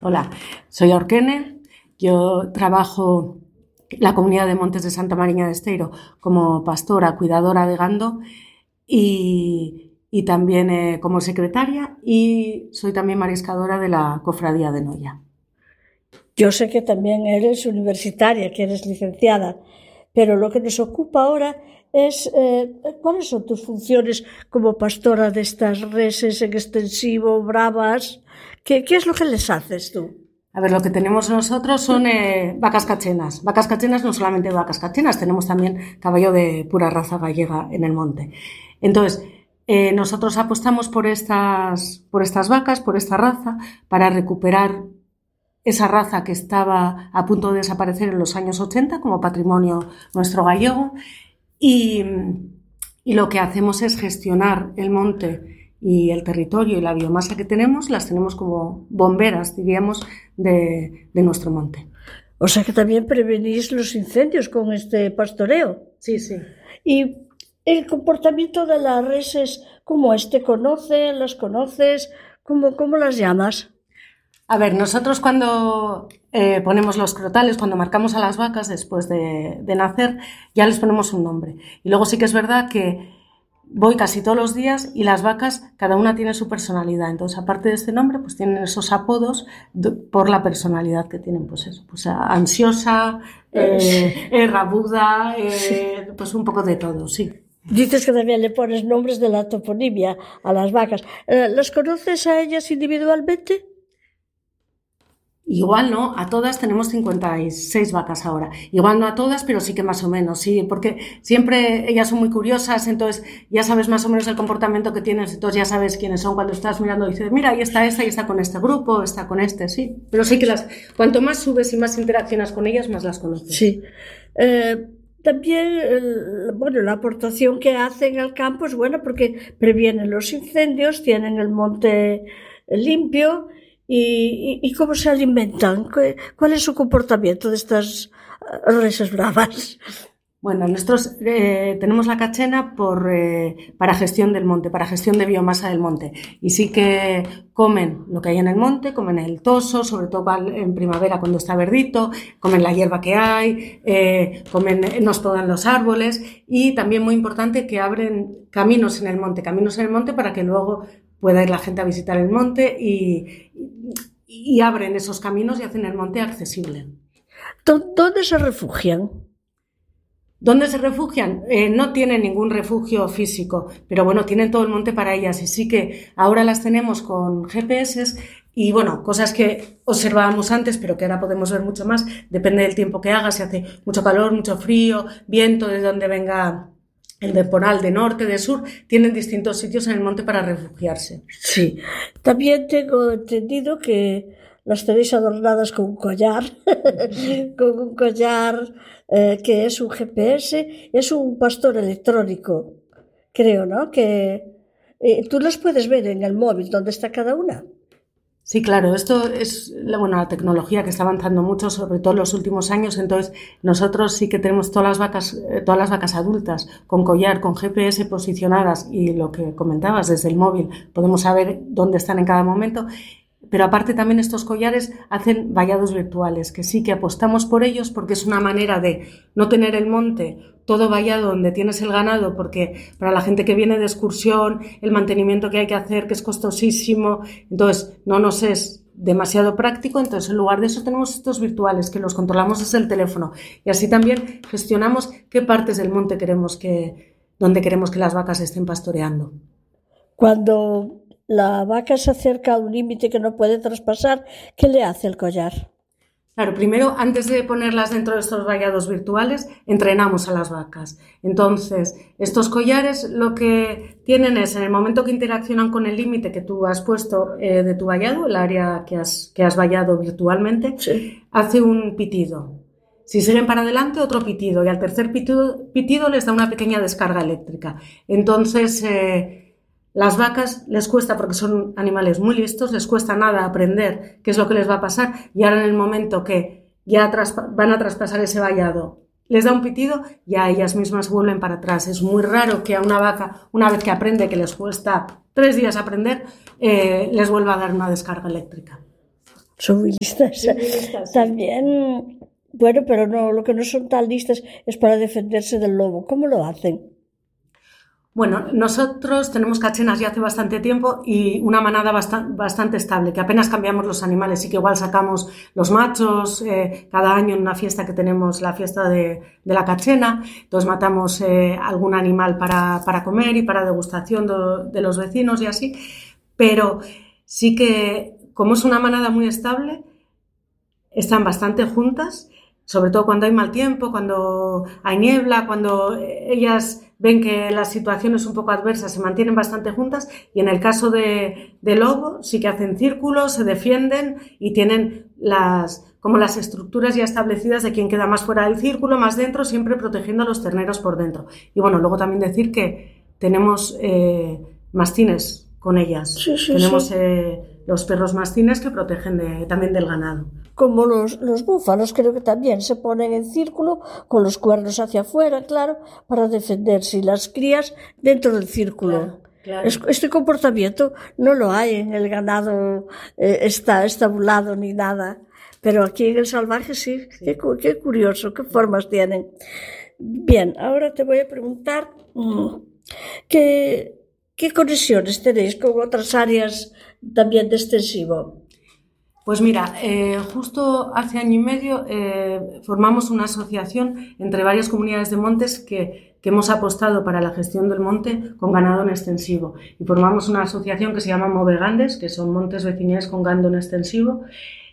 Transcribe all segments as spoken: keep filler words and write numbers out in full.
Hola, soy Orquene. Yo trabajo en la comunidad de Montes de Santa Mariña de Esteiro como pastora, cuidadora de gando y, y también eh, como secretaria, y soy también mariscadora de la Cofradía de Noia. Yo sé que también eres universitaria, que eres licenciada, pero lo que nos ocupa ahora es eh, cuáles son tus funciones como pastora de estas reses en extensivo, bravas. ¿Qué, qué es lo que les haces tú? A ver, lo que tenemos nosotros son eh, vacas cachenas. Vacas cachenas, no solamente vacas cachenas, tenemos también caballo de pura raza gallega en el monte. Entonces, eh, nosotros apostamos por estas, por estas vacas, por esta raza, para recuperar esa raza que estaba a punto de desaparecer en los años ochenta como patrimonio nuestro gallego, y, y lo que hacemos es gestionar el monte y el territorio y la biomasa que tenemos, las tenemos como bomberas, diríamos, de, de nuestro monte. O sea que también prevenís los incendios con este pastoreo. Sí, sí. Y el comportamiento de las reses, ¿cómo es? ¿Te conoce? ¿Las conoces? ¿Cómo, cómo las llamas? A ver, nosotros cuando eh, ponemos los crotales, cuando marcamos a las vacas después de, de nacer, ya les ponemos un nombre. Y luego sí que es verdad que voy casi todos los días y las vacas, cada una tiene su personalidad. Entonces, aparte de este nombre, pues tienen esos apodos de, por la personalidad que tienen. Pues eso, pues ansiosa, eh, eh, rabuda, eh, pues un poco de todo, sí. Dices que también le pones nombres de la toponimia a las vacas. ¿Las conoces a ellas individualmente? Igual no, a todas tenemos cincuenta y seis vacas ahora. Igual no a todas, pero sí que más o menos, sí, porque siempre ellas son muy curiosas, entonces ya sabes más o menos el comportamiento que tienes, entonces ya sabes quiénes son cuando estás mirando y dices, mira, ahí está esta, y está con este grupo, está con este, sí. Pero sí que las, cuanto más subes y más interaccionas con ellas, más las conoces. Sí. Eh, también, el, bueno, la aportación que hacen al campo es buena porque previenen los incendios, tienen el monte limpio. ¿Y, y cómo se alimentan? ¿Cuál es su comportamiento de estas reses bravas? Bueno, nosotros eh, tenemos la cachena por, eh, para gestión del monte, para gestión de biomasa del monte. Y sí que comen lo que hay en el monte, comen el toso, sobre todo en primavera cuando está verdito, comen la hierba que hay, eh, comen, nos podan los árboles, y también muy importante que abren caminos en el monte, caminos en el monte para que luego pueda ir la gente a visitar el monte y, y, y abren esos caminos y hacen el monte accesible. ¿Dónde se refugian? ¿Dónde se refugian? Eh, no tienen ningún refugio físico, pero bueno, tienen todo el monte para ellas, y sí que ahora las tenemos con G P S y bueno, cosas que observábamos antes, pero que ahora podemos ver mucho más, depende del tiempo que haga, si hace mucho calor, mucho frío, viento, de donde venga el temporal, de norte, de sur, tienen distintos sitios en el monte para refugiarse. Sí, también tengo entendido que las tenéis adornadas con un collar, con un collar eh, que es un G P S, es un pastor electrónico, creo, ¿no? Que eh, tú las puedes ver en el móvil, ¿dónde está cada una? Sí, claro, esto es bueno, la tecnología que está avanzando mucho, sobre todo en los últimos años. Entonces, nosotros sí que tenemos todas las vacas, todas las vacas adultas con collar, con G P S posicionadas, y lo que comentabas, desde el móvil podemos saber dónde están en cada momento. Pero aparte también estos collares hacen vallados virtuales, que sí que apostamos por ellos porque es una manera de no tener el monte todo vallado donde tienes el ganado, porque para la gente que viene de excursión, el mantenimiento que hay que hacer, que es costosísimo, entonces no nos es demasiado práctico. Entonces, en lugar de eso tenemos estos virtuales que los controlamos desde el teléfono, y así también gestionamos qué partes del monte queremos que, donde queremos que las vacas estén pastoreando. Cuando la vaca se acerca a un límite que no puede traspasar, ¿qué le hace el collar? Claro, primero, antes de ponerlas dentro de estos vallados virtuales, entrenamos a las vacas. Entonces, estos collares lo que tienen es, en el momento que interaccionan con el límite que tú has puesto eh, de tu vallado, el área que has, que has vallado virtualmente, sí, hace un pitido. Si siguen para adelante, otro pitido, y al tercer pitido, pitido les da una pequeña descarga eléctrica. Entonces, eh, las vacas les cuesta, porque son animales muy listos, les cuesta nada aprender qué es lo que les va a pasar, y ahora en el momento que ya van a traspasar ese vallado, les da un pitido, ya ellas mismas vuelven para atrás. Es muy raro que a una vaca, una vez que aprende, que les cuesta tres días aprender, eh, les vuelva a dar una descarga eléctrica. Son muy listas. Son muy listas, sí. También, bueno, pero no, lo que no son tan listas es para defenderse del lobo. ¿Cómo lo hacen? Bueno, nosotros tenemos cachenas ya hace bastante tiempo y una manada bastante, bastante estable, que apenas cambiamos los animales, sí que igual sacamos los machos eh, cada año en una fiesta que tenemos, la fiesta de, de la cachena, entonces matamos eh, algún animal para, para comer y para degustación de, de los vecinos y así, pero sí que como es una manada muy estable, están bastante juntas, sobre todo cuando hay mal tiempo, cuando hay niebla, cuando ellas ven que la situación es un poco adversa, se mantienen bastante juntas y en el caso de, de lobo sí que hacen círculos, se defienden y tienen las, como las estructuras ya establecidas de quién queda más fuera del círculo, más dentro, siempre protegiendo a los terneros por dentro. Y bueno, luego también decir que tenemos eh, mastines con ellas. Sí, sí, tenemos sí. Eh, los perros mastines que protegen de, también del ganado. Como los, los búfalos, creo que también se ponen en círculo con los cuernos hacia afuera, claro, para defenderse, y las crías dentro del círculo. Claro, claro. Es, este comportamiento no lo hay en el ganado eh, está estabulado ni nada, pero aquí en el salvaje sí. Sí. Qué, qué curioso, qué formas tienen. Bien, ahora te voy a preguntar ¿qué, qué conexiones tenéis con otras áreas también de extensivo? Pues mira, eh, justo hace año y medio eh, formamos una asociación entre varias comunidades de montes que, que hemos apostado para la gestión del monte con ganado en extensivo. Y formamos una asociación que se llama Movegandes, que son montes vecinales con ganado en extensivo.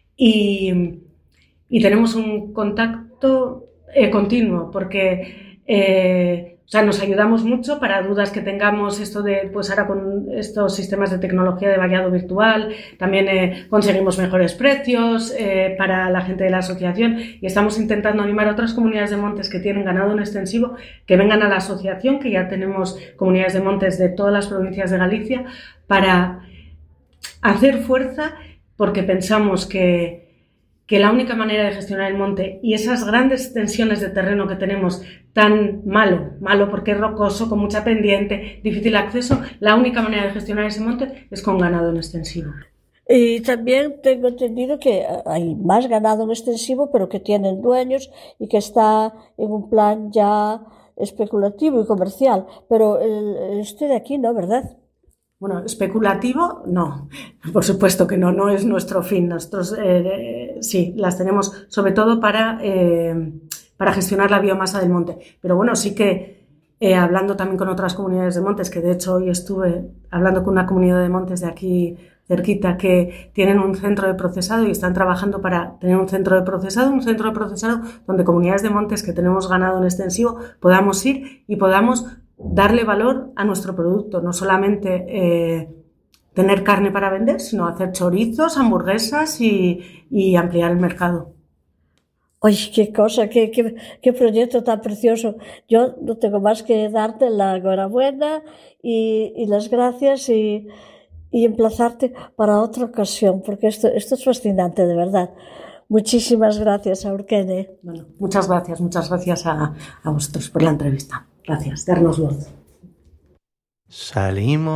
Y, y tenemos un contacto eh, continuo porque eh, o sea, nos ayudamos mucho para dudas que tengamos, esto de, pues ahora con estos sistemas de tecnología de vallado virtual, también eh, conseguimos mejores precios eh, para la gente de la asociación y estamos intentando animar a otras comunidades de montes que tienen ganado en extensivo que vengan a la asociación, que ya tenemos comunidades de montes de todas las provincias de Galicia, para hacer fuerza porque pensamos que que la única manera de gestionar el monte y esas grandes extensiones de terreno que tenemos tan malo, malo porque es rocoso, con mucha pendiente, difícil acceso, la única manera de gestionar ese monte es con ganado en extensivo. Y también tengo entendido que hay más ganado en extensivo, pero que tienen dueños y que está en un plan ya especulativo y comercial. Pero el, este de aquí no, ¿verdad? Bueno, especulativo, no, por supuesto que no, no es nuestro fin. Nosotros eh, sí, las tenemos sobre todo para, eh, para gestionar la biomasa del monte. Pero bueno, sí que eh, hablando también con otras comunidades de montes, que de hecho hoy estuve hablando con una comunidad de montes de aquí cerquita que tienen un centro de procesado y están trabajando para tener un centro de procesado, un centro de procesado donde comunidades de montes que tenemos ganado en extensivo podamos ir y podamos darle valor a nuestro producto, no solamente eh, tener carne para vender, sino hacer chorizos, hamburguesas y, y ampliar el mercado. Oye, qué cosa, qué, qué, qué proyecto tan precioso. Yo no tengo más que darte la enhorabuena y, y las gracias y, y emplazarte para otra ocasión, porque esto, esto es fascinante, de verdad. Muchísimas gracias, Aurkene. Bueno, muchas gracias, muchas gracias a, a vosotros por la entrevista. Gracias, darnos voz. Salimos